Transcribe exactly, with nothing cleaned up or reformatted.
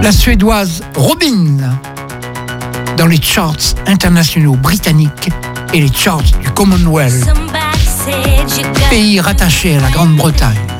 La Suédoise Robin dans les charts internationaux britanniques et les charts du Commonwealth, pays rattaché à la Grande-Bretagne.